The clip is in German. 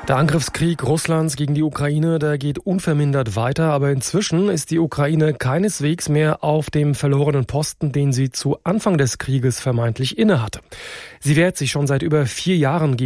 Der Angriffskrieg Russlands gegen die Ukraine, der geht unvermindert weiter, aber inzwischen ist die Ukraine keineswegs mehr auf dem verlorenen Posten, den sie zu Anfang des Krieges vermeintlich innehatte. Sie wehrt sich schon seit über 4 Jahren gegen